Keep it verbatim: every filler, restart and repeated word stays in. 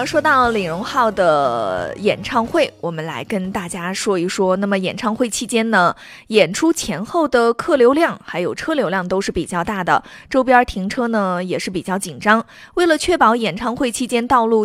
呢，说到李荣浩的演唱会，我们来跟大家说一说。那么演唱会期间呢，演出前后的客流量还有车流量都是比较大的，周边停车呢也是比较紧张。为了确保演唱会期间道路